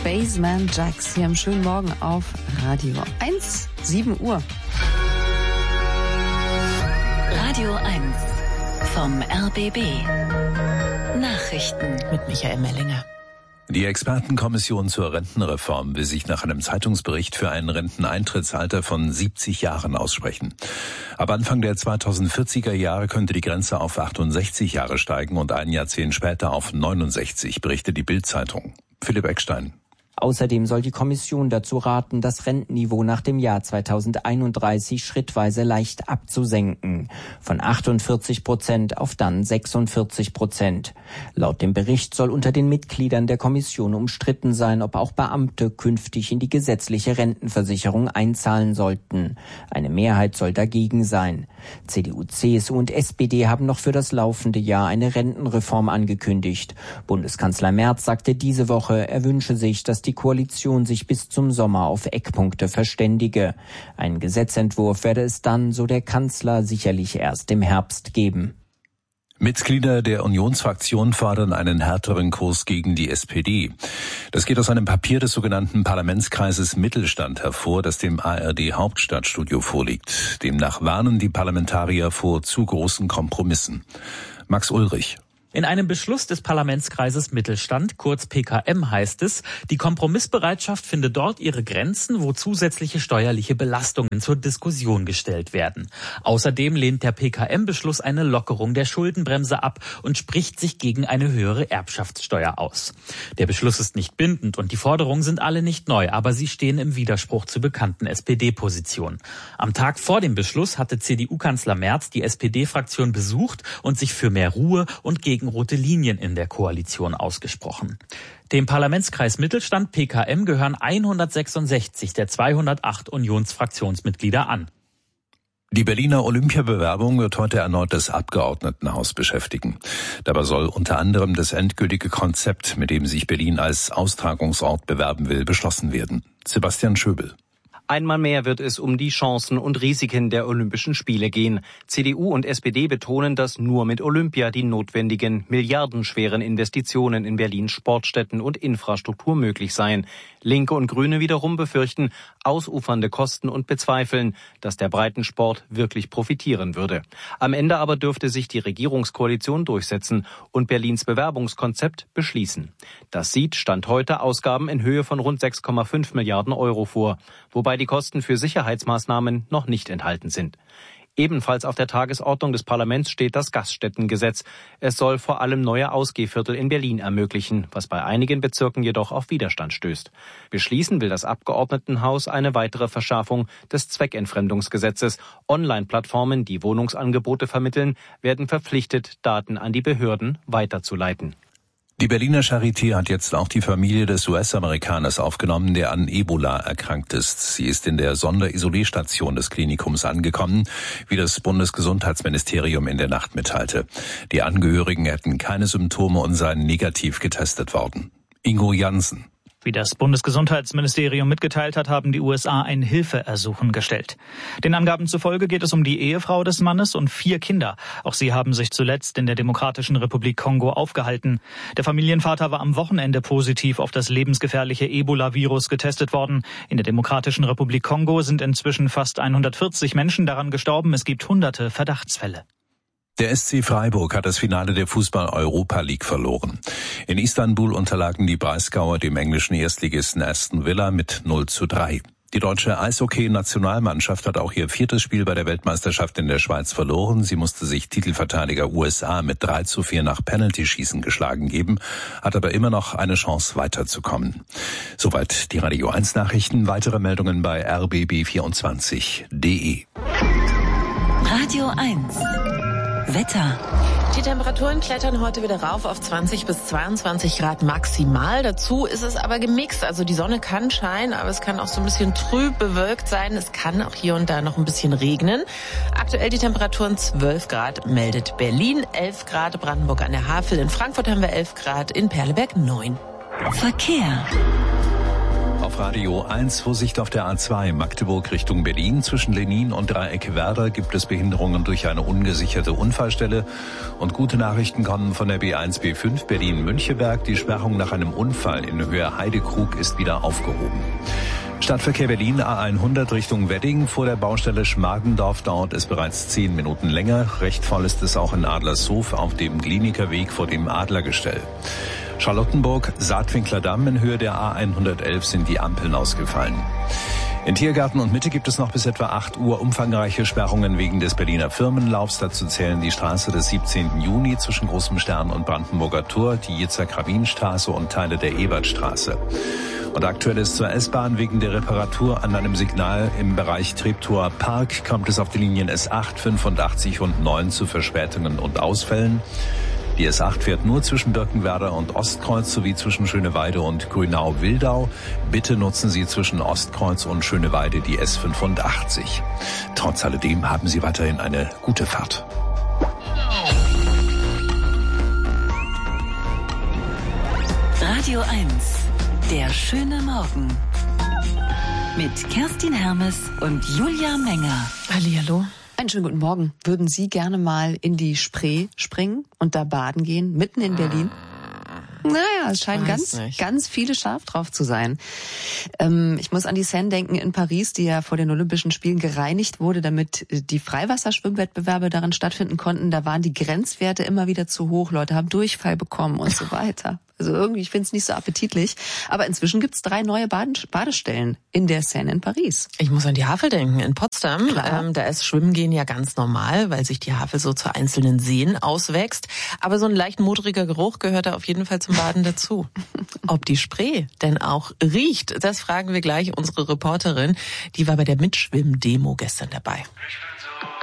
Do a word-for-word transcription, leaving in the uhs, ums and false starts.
Spaceman Jax hier am schönen Morgen auf Radio eins, sieben Uhr. Radio eins vom R B B. Nachrichten mit Michael Mellinger. Die Expertenkommission zur Rentenreform will sich nach einem Zeitungsbericht für ein Renteneintrittsalter von siebzig Jahren aussprechen. Ab Anfang der zweitausendvierziger Jahre könnte die Grenze auf achtundsechzig Jahre steigen und ein Jahrzehnt später auf neunundsechzig, berichtet die Bild-Zeitung. Philipp Eckstein. Außerdem soll die Kommission dazu raten, das Rentenniveau nach dem Jahr zweitausendeinunddreißig schrittweise leicht abzusenken. Von achtundvierzig Prozent auf dann sechsundvierzig Prozent. Laut dem Bericht soll unter den Mitgliedern der Kommission umstritten sein, ob auch Beamte künftig in die gesetzliche Rentenversicherung einzahlen sollten. Eine Mehrheit soll dagegen sein. C D U, C S U und S P D haben noch für das laufende Jahr eine Rentenreform angekündigt. Bundeskanzler Merz sagte diese Woche, er wünsche sich, dass die Koalition sich bis zum Sommer auf Eckpunkte verständige. Einen Gesetzentwurf werde es dann, so der Kanzler, sicherlich erst im Herbst geben. Mitglieder der Unionsfraktion fordern einen härteren Kurs gegen die S P D. Das geht aus einem Papier des sogenannten Parlamentskreises Mittelstand hervor, das dem A R D-Hauptstadtstudio vorliegt. Demnach warnen die Parlamentarier vor zu großen Kompromissen. Max Ulrich. In einem Beschluss des Parlamentskreises Mittelstand, kurz P K M, heißt es, die Kompromissbereitschaft finde dort ihre Grenzen, wo zusätzliche steuerliche Belastungen zur Diskussion gestellt werden. Außerdem lehnt der P K M-Beschluss eine Lockerung der Schuldenbremse ab und spricht sich gegen eine höhere Erbschaftssteuer aus. Der Beschluss ist nicht bindend und die Forderungen sind alle nicht neu, aber sie stehen im Widerspruch zu bekannten S P D-Positionen. Am Tag vor dem Beschluss hatte C D U-Kanzler Merz die S P D-Fraktion besucht und sich für mehr Ruhe und gegen rote Linien in der Koalition ausgesprochen. Dem Parlamentskreis Mittelstand P K M gehören hundertsechsundsechzig der zweihundertacht Unionsfraktionsmitglieder an. Die Berliner Olympiabewerbung wird heute erneut das Abgeordnetenhaus beschäftigen. Dabei soll unter anderem das endgültige Konzept, mit dem sich Berlin als Austragungsort bewerben will, beschlossen werden. Sebastian Schöbel. Einmal mehr wird es um die Chancen und Risiken der Olympischen Spiele gehen. C D U und S P D betonen, dass nur mit Olympia die notwendigen milliardenschweren Investitionen in Berlins Sportstätten und Infrastruktur möglich seien. Linke und Grüne wiederum befürchten ausufernde Kosten und bezweifeln, dass der Breitensport wirklich profitieren würde. Am Ende aber dürfte sich die Regierungskoalition durchsetzen und Berlins Bewerbungskonzept beschließen. Das sieht Stand heute Ausgaben in Höhe von rund sechs Komma fünf Milliarden Euro vor, wobei die Kosten für Sicherheitsmaßnahmen noch nicht enthalten sind. Ebenfalls auf der Tagesordnung des Parlaments steht das Gaststättengesetz. Es soll vor allem neue Ausgehviertel in Berlin ermöglichen, was bei einigen Bezirken jedoch auf Widerstand stößt. Beschließen will das Abgeordnetenhaus eine weitere Verschärfung des Zweckentfremdungsgesetzes. Online-Plattformen, die Wohnungsangebote vermitteln, werden verpflichtet, Daten an die Behörden weiterzuleiten. Die Berliner Charité hat jetzt auch die Familie des U S-Amerikaners aufgenommen, der an Ebola erkrankt ist. Sie ist in der Sonderisolierstation des Klinikums angekommen, wie das Bundesgesundheitsministerium in der Nacht mitteilte. Die Angehörigen hätten keine Symptome und seien negativ getestet worden. Ingo Jansen. Wie das Bundesgesundheitsministerium mitgeteilt hat, haben die U S A ein Hilfeersuchen gestellt. Den Angaben zufolge geht es um die Ehefrau des Mannes und vier Kinder. Auch sie haben sich zuletzt in der Demokratischen Republik Kongo aufgehalten. Der Familienvater war am Wochenende positiv auf das lebensgefährliche Ebola-Virus getestet worden. In der Demokratischen Republik Kongo sind inzwischen fast hundertvierzig Menschen daran gestorben. Es gibt hunderte Verdachtsfälle. Der S C Freiburg hat das Finale der Fußball-Europa League verloren. In Istanbul unterlagen die Breisgauer dem englischen Erstligisten Aston Villa mit null zu drei. Die deutsche Eishockey-Nationalmannschaft hat auch ihr viertes Spiel bei der Weltmeisterschaft in der Schweiz verloren. Sie musste sich Titelverteidiger U S A mit drei zu vier nach Penaltyschießen geschlagen geben, hat aber immer noch eine Chance weiterzukommen. Soweit die Radio eins Nachrichten. Weitere Meldungen bei r b b vierundzwanzig punkt d e. Radio eins Wetter. Die Temperaturen klettern heute wieder rauf auf zwanzig bis zweiundzwanzig Grad maximal. Dazu ist es aber gemixt. Also die Sonne kann scheinen, aber es kann auch so ein bisschen trüb bewölkt sein. Es kann auch hier und da noch ein bisschen regnen. Aktuell die Temperaturen zwölf Grad, meldet Berlin, elf Grad, Brandenburg an der Havel. In Frankfurt haben wir elf Grad, in Perleberg neun. Verkehr. Auf Radio eins, Vorsicht auf der A zwei, Magdeburg Richtung Berlin. Zwischen Lenin und Dreieck Werder gibt es Behinderungen durch eine ungesicherte Unfallstelle. Und gute Nachrichten kommen von der B eins B fünf Berlin-Müncheberg. Die Sperrung nach einem Unfall in Höhe Heidekrug ist wieder aufgehoben. Stadtverkehr Berlin A hundert Richtung Wedding. Vor der Baustelle Schmargendorf dauert es bereits zehn Minuten länger. Recht voll ist es auch in Adlershof auf dem Klinikerweg vor dem Adlergestell. Charlottenburg, Saatwinkler Damm in Höhe der A hundertelf sind die Ampeln ausgefallen. In Tiergarten und Mitte gibt es noch bis etwa acht Uhr umfangreiche Sperrungen wegen des Berliner Firmenlaufs. Dazu zählen die Straße des siebzehnten Juni zwischen Großem Stern und Brandenburger Tor, die Yitzhak-Rabin-Straße und Teile der Ebertstraße. Und aktuell ist zur S-Bahn wegen der Reparatur an einem Signal im Bereich Treptower Park kommt es auf die Linien S acht, fünfundachtzig und neun zu Verspätungen und Ausfällen. Die S acht fährt nur zwischen Birkenwerder und Ostkreuz sowie zwischen Schöneweide und Grünau-Wildau. Bitte nutzen Sie zwischen Ostkreuz und Schöneweide die S fünfundachtzig. Trotz alledem haben Sie weiterhin eine gute Fahrt. Radio eins, der schöne Morgen. Mit Kerstin Hermes und Julia Menger. Hallihallo. Einen schönen guten Morgen. Würden Sie gerne mal in die Spree springen und da baden gehen, mitten in Berlin? Naja, es scheinen ganz, nicht. ganz viele scharf drauf zu sein. Ähm, ich muss an die Seine denken in Paris, die ja vor den Olympischen Spielen gereinigt wurde, damit die Freiwasserschwimmwettbewerbe darin stattfinden konnten. Da waren die Grenzwerte immer wieder zu hoch. Leute haben Durchfall bekommen und so weiter. Also irgendwie, ich finde es nicht so appetitlich. Aber inzwischen gibt es drei neue Baden- Badestellen in der Seine in Paris. Ich muss an die Havel denken in Potsdam. Ähm, da ist Schwimmen gehen ja ganz normal, weil sich die Havel so zu einzelnen Seen auswächst. Aber so ein leicht modriger Geruch gehört da auf jeden Fall zum Baden dazu. Ob die Spree denn auch riecht, das fragen wir gleich unsere Reporterin. Die war bei der Mitschwimm-Demo gestern dabei.